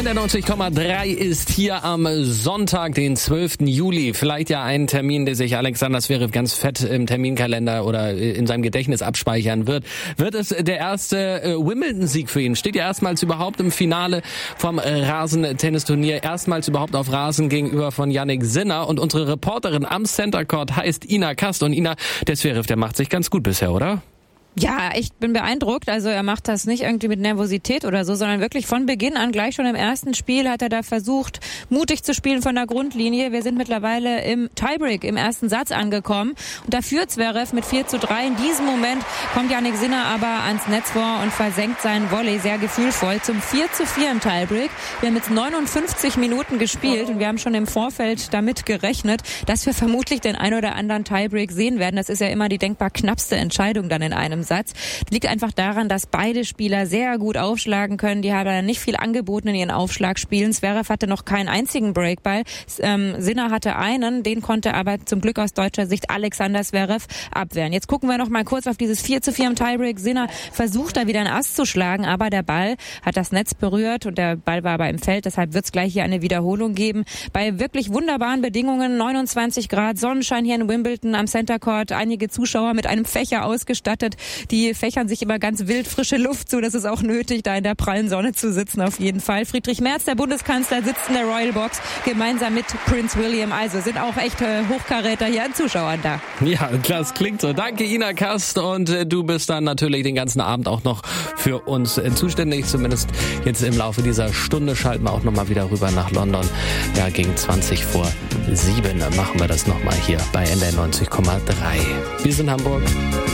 der 90,3 ist hier am Sonntag, den 12. Juli. Vielleicht ja ein Termin, der sich Alexander Zverev ganz fett im Terminkalender oder in seinem Gedächtnis abspeichern wird. Wird es der erste Wimbledon-Sieg für ihn? Steht ja erstmals überhaupt im Finale vom Rasentennisturnier, erstmals überhaupt auf Rasen gegenüber von Jannik Sinner. Und unsere Reporterin am Center Court heißt Ina Kast. Und Ina, der Zverev, der macht sich ganz gut bisher, oder? Ja, ich bin beeindruckt. Also er macht das nicht irgendwie mit Nervosität oder so, sondern wirklich von Beginn an, gleich schon im ersten Spiel hat er da versucht, mutig zu spielen von der Grundlinie. Wir sind mittlerweile im Tiebreak, im ersten Satz angekommen. Und da führt Zverev mit 4:3. In diesem Moment kommt Jannik Sinner aber ans Netz vor und versenkt seinen Volley sehr gefühlvoll zum 4:4 im Tiebreak. Wir haben jetzt 59 Minuten gespielt und wir haben schon im Vorfeld damit gerechnet, dass wir vermutlich den ein oder anderen Tiebreak sehen werden. Das ist ja immer die denkbar knappste Entscheidung dann in einem Satz. Liegt einfach daran, dass beide Spieler sehr gut aufschlagen können. Die haben nicht viel angeboten in ihren Aufschlagspielen. Zverev hatte noch keinen einzigen Breakball. Sinner hatte einen, den konnte aber zum Glück aus deutscher Sicht Alexander Zverev abwehren. Jetzt gucken wir noch mal kurz auf dieses 4:4 im Tiebreak. Sinner versucht da wieder ein Ass zu schlagen, aber der Ball hat das Netz berührt und der Ball war aber im Feld. Deshalb wird es gleich hier eine Wiederholung geben. Bei wirklich wunderbaren Bedingungen, 29 Grad, Sonnenschein hier in Wimbledon am Center Court, einige Zuschauer mit einem Fächer ausgestattet. Die fächern sich immer ganz wild frische Luft zu. Das ist auch nötig, da in der prallen Sonne zu sitzen, auf jeden Fall. Friedrich Merz, der Bundeskanzler, sitzt in der Royal Box gemeinsam mit Prince William. Also sind auch echt Hochkaräter hier an Zuschauern da. Ja, das klingt so. Danke, Ina Kast. Und du bist dann natürlich den ganzen Abend auch noch für uns zuständig. Zumindest jetzt im Laufe dieser Stunde schalten wir auch nochmal wieder rüber nach London. Ja, gegen 7:20 machen wir das nochmal hier bei NDR 90,3. Wir sind Hamburg.